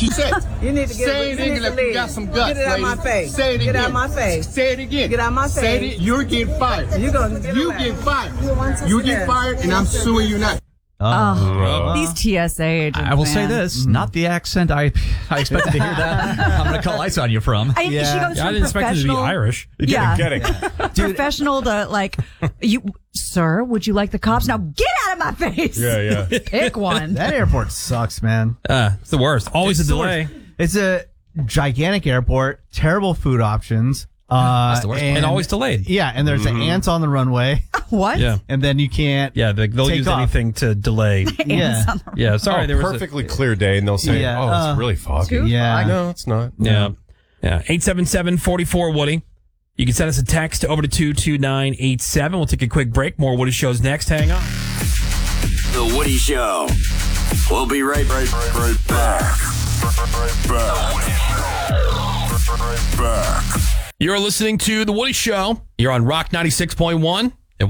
She said. You need to get Say it in English if you got some guts, Get it out lady. my face. Say it again. Get out my face. Say it again. Get out my face. Say it. You're getting fired. You get fired. You get fired, and I'm suing you now. These TSA agents. I will say this, not the accent I expected to hear that. I'm going to call ice on you from. She goes from I didn't expect it to be Irish. Yeah. Getting. Professional to like, sir, would you like the cops? Now get out of my face. Yeah. Pick one. That airport sucks, man. It's the worst. Always a delay. It's a gigantic airport, terrible food options. That's the worst. And always delayed. Yeah, and there's ants on the runway. What? Yeah. And then you can't. Yeah, they'll take use off. anything to delay. Yeah, sorry. There was perfectly clear day, and they'll say, it's really foggy. Yeah. No, it's not. Yeah. 877-44-WOODY. You can send us a text over to 22987. We'll take a quick break. More Woody Shows next. Hang on. The Woody Show. We'll be right back. You're listening to The Woody Show. You're on Rock 96.1 and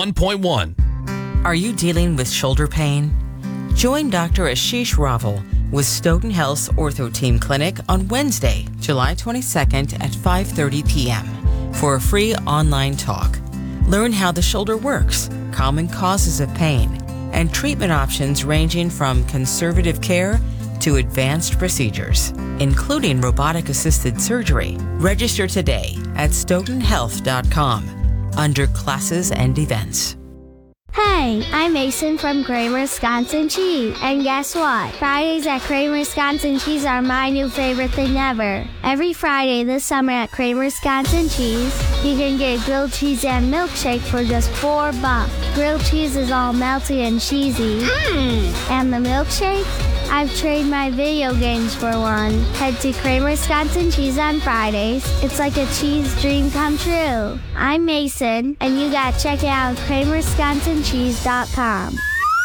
101.1. Are you dealing with shoulder pain? Join Dr. Ashish Raval with Stoughton Health's Ortho Team Clinic on Wednesday, July 22nd at 5:30 p.m. for a free online talk. Learn how the shoulder works, common causes of pain, and treatment options ranging from conservative care to advanced procedures, including robotic-assisted surgery. Register today at stoughtonhealth.com under classes and events. Hey, I'm Mason from Kramer Wisconsin Cheese. And guess what? Fridays at Kramer Wisconsin Cheese are my new favorite thing ever. Every Friday this summer at Kramer Wisconsin Cheese, you can get grilled cheese and milkshake for just $4. Grilled cheese is all melty and cheesy. And the milkshake? I've traded my video games for one. Head to Kramer Wisconsin Cheese on Fridays. It's like a cheese dream come true. I'm Mason, and you gotta check it out at KramerWisconsinCheese.com.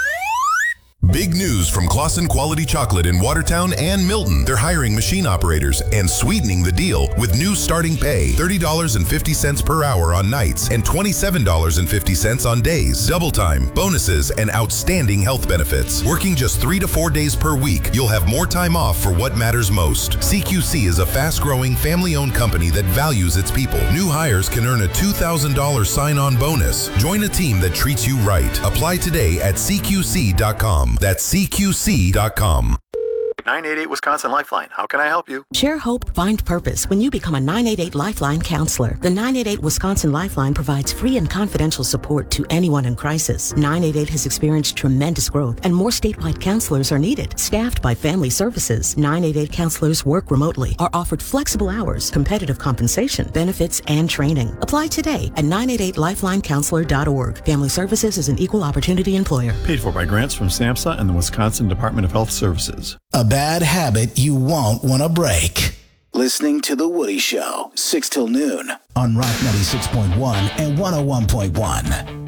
Big news from Claussen Quality Chocolate in Watertown and Milton. They're hiring machine operators and sweetening the deal with new starting pay, $30.50 per hour on nights and $27.50 on days. Double time, bonuses, and outstanding health benefits. Working just 3 to 4 days per week, you'll have more time off for what matters most. CQC is a fast-growing, family-owned company that values its people. New hires can earn a $2,000 sign-on bonus. Join a team that treats you right. Apply today at CQC.com. That's CQC.com. 988 Wisconsin Lifeline. How can I help you? Share hope, find purpose when you become a 988 Lifeline counselor. The 988 Wisconsin Lifeline provides free and confidential support to anyone in crisis. 988 has experienced tremendous growth, and more statewide counselors are needed. Staffed by Family Services, 988 counselors work remotely, are offered flexible hours, competitive compensation, benefits, and training. Apply today at 988lifelinecounselor.org. Family Services is an equal opportunity employer. Paid for by grants from SAMHSA and the Wisconsin Department of Health Services. A bad habit you won't want to break. Listening to The Woody Show, 6 till noon on Rock 96.1 and 101.1.